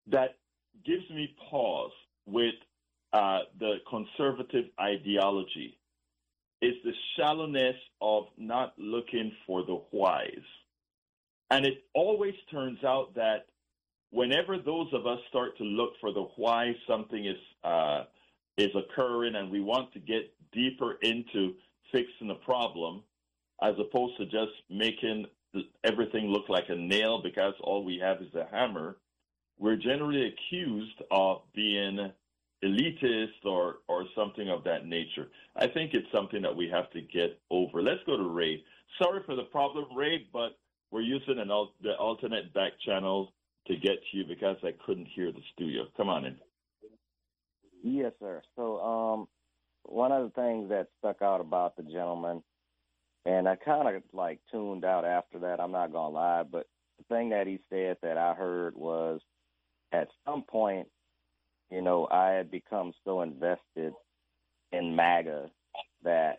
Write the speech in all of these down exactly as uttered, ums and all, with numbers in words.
that gives me pause with uh, the conservative ideology is the shallowness of not looking for the whys. And it always turns out that whenever those of us start to look for the why something is uh, is occurring, and we want to get deeper into fixing the problem, as opposed to just making everything look like a nail because all we have is a hammer, we're generally accused of being elitist or, or something of that nature. I think it's something that we have to get over. Let's go to Ray. Sorry for the problem, Ray, but we're using an al- the alternate back channel to get to you because I couldn't hear the studio. Come on in. Yes, sir. So um, one of the things that stuck out about the gentleman, and I kind of like tuned out after that, I'm not going to lie, but the thing that he said that I heard was at some point, you know, I had become so invested in MAGA that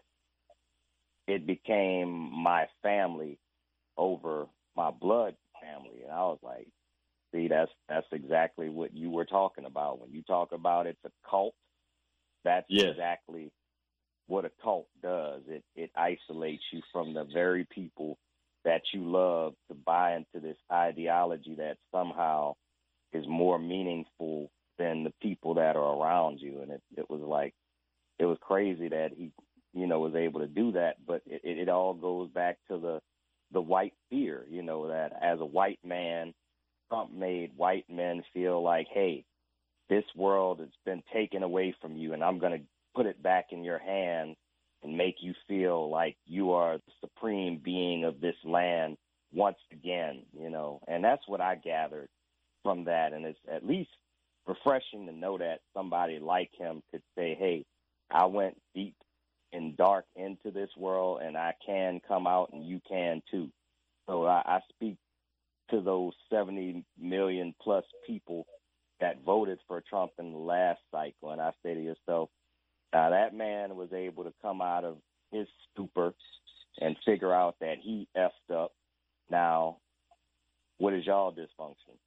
it became my family over my blood family. And I was like, see, that's that's exactly what you were talking about. When you talk about it's a cult, that's yes. exactly what a cult does. It it isolates you from the very people that you love to buy into this ideology that somehow is more meaningful than the people that are around you. And it, it was like, it was crazy that he, you know, was able to do that. But it, it all goes back to the, the white fear, you know, that as a white man, Trump made white men feel like, hey, this world has been taken away from you, and I'm going to put it back in your hands and make you feel like you are the supreme being of this land once again, you know. And that's what I gathered from that. And it's at least refreshing to know that somebody like him could say, hey, I went deep and dark into this world, and I can come out, and you can too. So I, I speak to those seventy million plus people that voted for Trump in the last cycle, and I say to yourself, uh, that man was able to come out of his stupor and figure out that he effed up. Now, what is y'all dysfunction?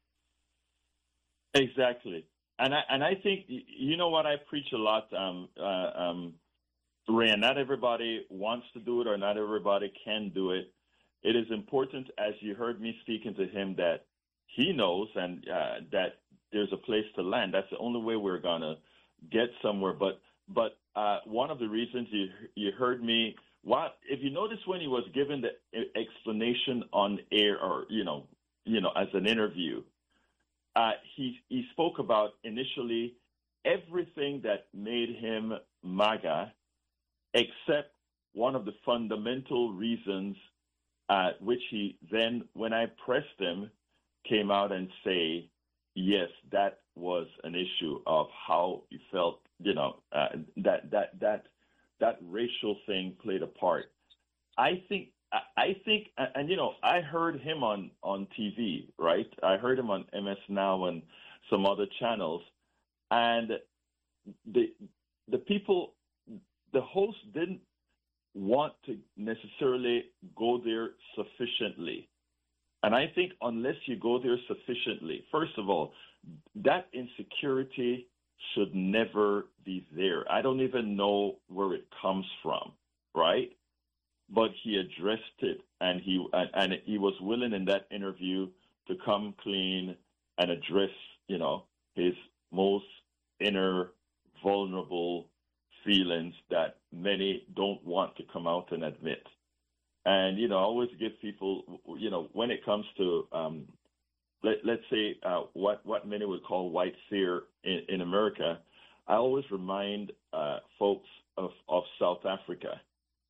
Exactly. And I and I think, you know what, I preach a lot, um, uh, um, Ray, and not everybody wants to do it or not everybody can do it. It is important, as you heard me speaking to him, that he knows and uh, that there's a place to land. That's the only way we're going to get somewhere. But but uh, one of the reasons you you heard me, what if you notice when he was given the explanation on air or, you know, you know, as an interview, Uh, he he spoke about initially everything that made him MAGA, except one of the fundamental reasons, uh, which he then, when I pressed him, came out and say, yes, that was an issue of how he felt. You know, uh, that that that that racial thing played a part. I think. I think, and you know, I heard him on, on T V, right? I heard him on M S Now and some other channels, and the the people, the host didn't want to necessarily go there sufficiently, and I think unless you go there sufficiently, first of all, that insecurity should never be there. I don't even know where it comes from, right? But he addressed it, and he and, and he was willing in that interview to come clean and address, you know, his most inner vulnerable feelings that many don't want to come out and admit. And you know, I always give people, you know, when it comes to um, let let's say uh, what what many would call white fear in, in America, I always remind uh, folks of of South Africa.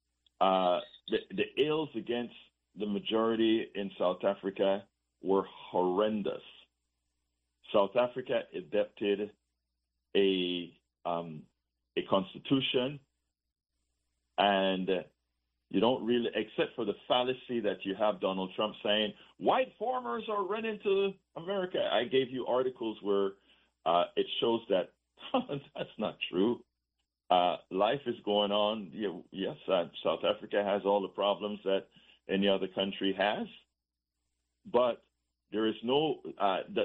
Uh, the, the ills against the majority in South Africa were horrendous. South Africa adopted a um, a constitution, and you don't really, except for the fallacy that you have Donald Trump saying white farmers are running to America. I gave you articles where uh, it shows that that's not true. Uh, life is going on. You, yes, uh, South Africa has all the problems that any other country has, but there is no uh, the